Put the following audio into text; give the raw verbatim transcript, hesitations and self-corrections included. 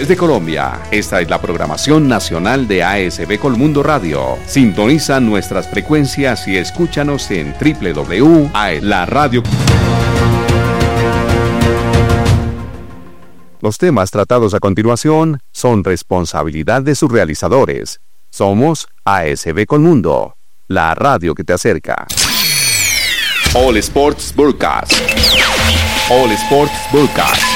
Desde Colombia, esta es la programación nacional de A S B Colmundo Radio. Sintoniza nuestras frecuencias y escúchanos en doble u doble u doble u punto a s la radio. Los temas tratados a continuación son responsabilidad de sus realizadores. Somos A S B Colmundo, la radio que te acerca. All Sports Broadcast. All Sports Broadcast.